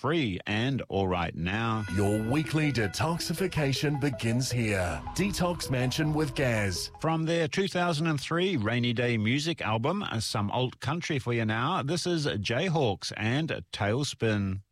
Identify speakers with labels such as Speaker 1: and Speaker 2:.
Speaker 1: free and all right now.
Speaker 2: Your weekly detoxification begins here. Detox Mansion with Gaz.
Speaker 1: From their 2003 Rainy Day Music album, some old country for you now. This is Jayhawks and Tailspin.